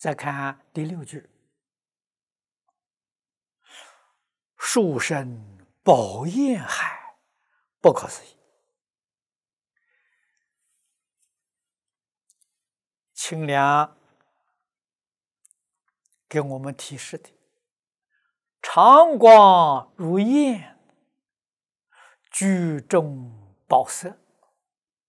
再看第6句，树生宝焰海，不可思议。清凉给我们提示的，长光如焰，居中宝色，